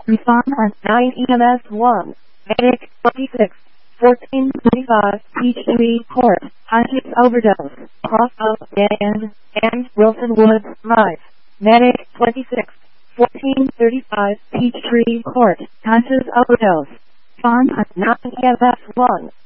Respond on 9 EMS 1. Medic 26. 1435 Peachtree Court. Conscious overdose. Cross of Dan and Wilson Woods Drive. Medic 26. 1435 Peachtree Court. Conscious overdose. Respond on 9 EMS 1.